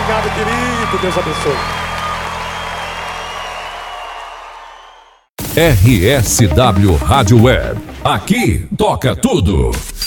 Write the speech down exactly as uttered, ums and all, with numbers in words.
obrigado, querido. Deus abençoe. R S W Rádio Web. Aqui toca tudo.